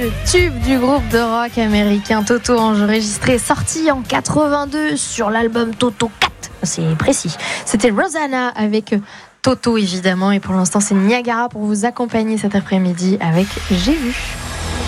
tube du groupe de rock américain Toto, enregistré, sorti en 82 sur l'album Toto 4, c'est précis. C'était Rosanna avec Toto évidemment, et pour l'instant c'est Niagara pour vous accompagner cet après-midi avec J'ai vu.